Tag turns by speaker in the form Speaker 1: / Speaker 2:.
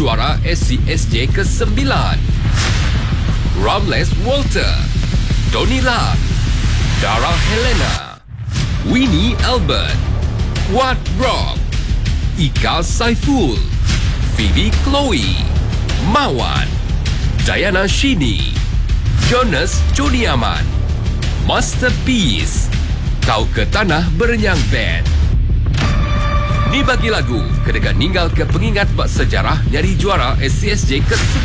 Speaker 1: juara SCSJ ke-9. Ramles Walter, Tony Lam, Dara Helena, Winnie Albert, Wat Rock, Ika Saiful, Phoebe Chloe, Mawan, Diana Shini, Jonas Joniaman, Masterpiece, Kau ke Tanah Berenyang Band. Ni bagi lagu kedekat ninggal ke pengingat bak sejarah nyari juara SCSJ ke-9.